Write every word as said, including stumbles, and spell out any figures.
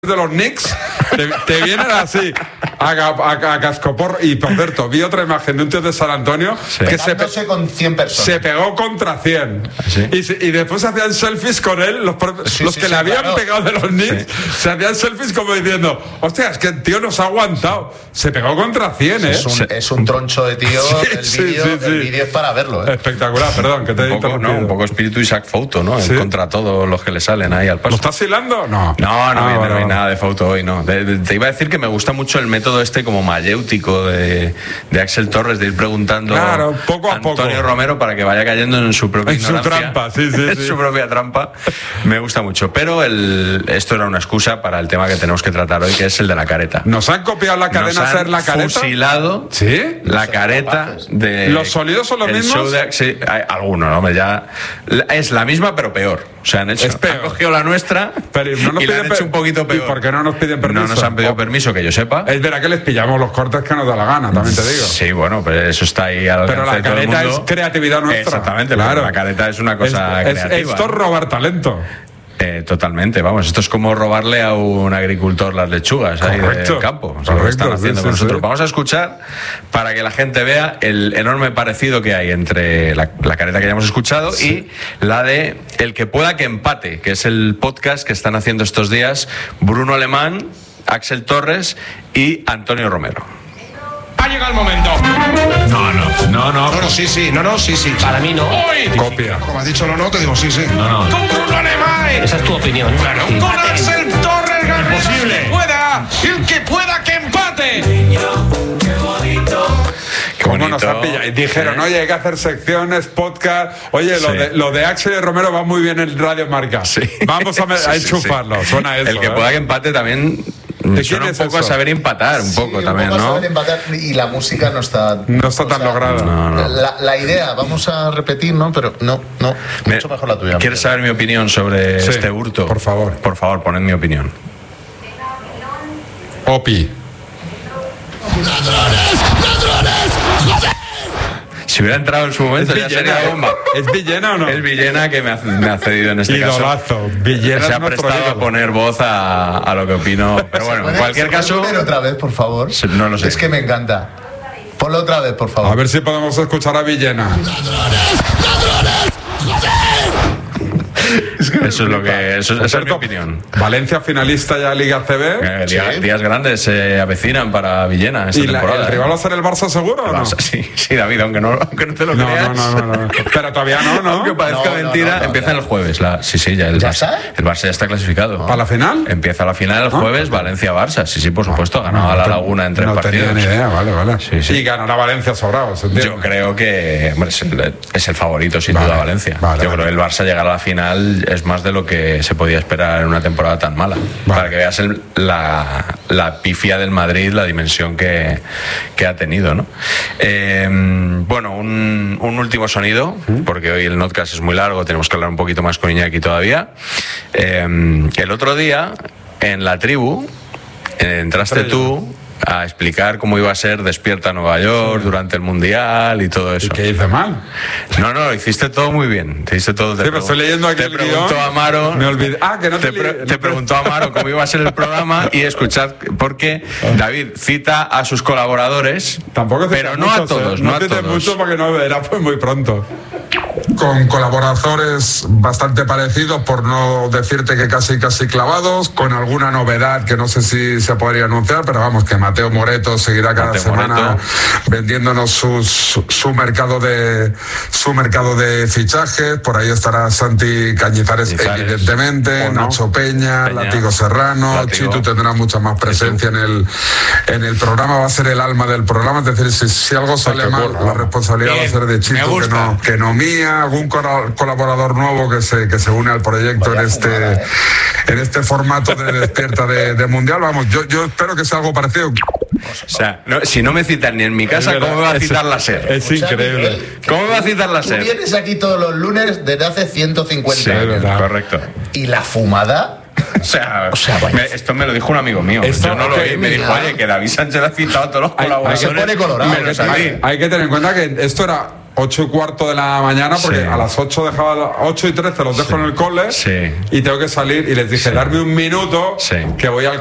de los Knicks te, te vienen así a, a, a cascoporro. Y por cierto, vi otra imagen de un tío de San Antonio sí. que se, pe con cien personas. se pegó contra cien. ¿Sí? y, se, y después se hacían selfies con él. Los, sí, los sí, que sí, le habían claro. pegado de los Knicks sí. se hacían selfies como diciendo: hostia, es que el tío nos ha aguantado. Se pegó contra cien, ¿eh? Es un, es un troncho de tío. Sí, el vídeo sí, sí, sí. el vídeo es para verlo, ¿eh? Espectacular, perdón, que te he un poco, no, un poco espíritu Isaac Fouto, ¿no? ¿Sí? Contra todos los que le salen ahí al paso. ¿Lo estás hilando? No. No, no, ah, viene, vale, no hay vale. nada de Fouto hoy, no. De, de, te iba a decir que me gusta mucho el método este como mayéutico de, de Axel Torres, de ir preguntando claro, poco a Antonio poco. Romero para que vaya cayendo en su propia en ignorancia. su trampa, sí, sí, en sí. su propia trampa. Me gusta mucho. Pero el, esto era una excusa para el tema que tenemos que tratar hoy, que es el de la careta. ¿Nos han copiado la cadena Nos a ser la han careta? fusilado ¿Sí? la careta de... ¿Los sonidos son los el mismos? show de, sí, hay algunos, ¿no? Hombre, ya es la misma pero peor. O sea, han hecho, Es peor. han cogido la nuestra Pero no nos y la han piden hecho un poquito peor. ¿Y por qué no nos piden permiso? No nos han pedido permiso, que yo sepa. Es verdad que les pillamos los cortes que nos da la gana, también te digo. Sí, bueno, pero eso está ahí al Pero la alcance de todo el careta mundo. es creatividad nuestra. Exactamente, claro. pero la careta es una cosa es, es, creativa. Esto es robar talento. Eh, totalmente, vamos, esto es como robarle a un agricultor las lechugas ahí del campo, o sea, lo que están haciendo sí, con sí, nosotros. sí. Vamos a escuchar para que la gente vea el enorme parecido que hay entre la, la careta que ya hemos escuchado sí. y la de El que pueda que empate, que es el podcast que están haciendo estos días Bruno Alemán, Axel Torres y Antonio Romero. Ha llegado el momento. No, no, no, no. No, no, sí, sí, no, no, sí, sí. Para mí no. Hoy. Copia. Como has dicho no, no, te digo sí, sí. No, no. Con Bruno Alemán. Esa es tu opinión. Claro. Sí. Con Axel Torres, Gabriel, Imposible. el que pueda, el que pueda que empate. Qué ¿Cómo bonito. nos han pillado? Y dijeron, ¿Eh? oye, hay que hacer secciones, podcast. Oye, Sí. lo, de, lo de Axel y Romero va muy bien en Radio Marca. Sí. Vamos a, me- Sí, a sí, sí. enchufarlo. Suena eso. El que ¿eh? pueda que empate también ¿De suena quién un es poco eso? a saber empatar, un Sí, poco un también, poco a ¿no? saber empatar, y la música no está No está o tan sea, lograda. No, no. La, la idea, vamos a repetir, ¿no? Pero no, no, Me- mucho mejor la tuya. ¿Quieres saber mi opinión sobre Sí, este hurto? por favor. Por favor, poned mi opinión. Opi. Si hubiera entrado en su momento ya Villena, sería ¿eh? bomba. ¿Es Villena o no? Es Villena que me ha, me ha cedido en este Idolazo. caso. Villena Se es ha nuestro prestado a ídolo. poner voz a, a lo que opino. Pero bueno, en ¿Puede- cualquier se puede caso... poner otra vez, por favor? Sí, no lo sé. Es que me encanta. Ponlo otra vez, por favor. A ver si podemos escuchar a Villena. Eso es lo que... Eso, Por esa es mi cierto, opinión. Valencia finalista ya Liga C B. Eh, días, días grandes se avecinan para Villena esta ¿Y la- temporada. el rival va a ser el Barça seguro o no? Barça, sí, sí, David, aunque no, aunque no te lo No, creas. no, no, no, no. Pero todavía no, ¿no? Aunque parezca No, no, mentira, no, no, empieza ya. el jueves. La, sí, sí, ya el ¿Ya Barça. está? El Barça ya está clasificado. ¿Para la final? Empieza la final el jueves, Valencia-Barça. Sí, sí, por supuesto. Ha ganado No, a la te- Laguna en tres no partidos. tenía ni idea, vale, vale. Sí, sí. Y ganará Valencia sobrado, ¿se entiende? Yo creo que hombre, es, el, es el favorito, sin Vale, duda, Valencia. vale, Yo vale. creo que el Barça llegar a la final es más de lo que se podía esperar en una temporada tan mala. Para que veas el- la, la pifia del Madrid, la dimensión que, que ha tenido, ¿no? Eh, bueno, un, un último sonido, porque hoy el notcast es muy largo, tenemos que hablar un poquito más con Iñaki todavía. Eh, el otro día, en la tribu, eh, entraste tú a explicar cómo iba a ser Despierta Nueva York durante el Mundial y todo eso. ¿Y qué hice mal? No, no, lo hiciste todo muy bien. Te hiciste todo. Sí, pero estoy leyendo aquí Te el preguntó guión. Amaro. Me olvidé. Ah, que no te te, pre- li- no te te- preguntó Amaro cómo iba a ser el programa y escuchad, porque David cita a sus colaboradores, Tampoco cites pero no muchos, a todos, ¿eh? no, No a cites todos. mucho porque no era pues muy pronto. Con colaboradores bastante parecidos, por no decirte que casi casi clavados, con alguna novedad que no sé si se podría anunciar, pero vamos, que Mateo Moreto seguirá cada Mateo semana Moreto. vendiéndonos sus, su, su mercado de su mercado de fichajes. Por ahí estará Santi Cañizares, Cañizares. evidentemente, ¿O no? Nacho Peña, Peña. Látigo Serrano, Látigo. Chitu tendrá mucha más presencia en el en el programa, va a ser el alma del programa, es decir, si, si algo sale qué mal, burro. la responsabilidad Bien, va a ser de me Chitu, que gusta. no, que no mía, algún cora- colaborador nuevo que se que se une al proyecto Vaya en este fumada, ¿eh? en este formato de despierta de, de mundial. Vamos, yo, yo espero que sea algo parecido. O sea, no- si no me citan ni en mi casa, Es verdad, ¿cómo me va a es- citar la SER? Es O sea, increíble. Miguel, que ¿Cómo me va a citar la Tú SER? vienes aquí todos los lunes desde hace ciento cincuenta Sí, años. verdad. correcto. Y la fumada. O sea, O sea, vaya. me- esto me lo dijo un amigo mío. Esto- Yo no lo ok, oí. Me dijo, mira. oye, que David Sánchez ha citado a todos los Hay- hay que colaboradores. se pone colorado. menos a Hay, mí. hay que tener en cuenta que esto era ocho y cuarto de la mañana, porque Sí. a las ocho dejaba, ocho y trece los dejo Sí. en el cole Sí. y tengo que salir y les dije, Sí. darme un minuto Sí. que voy al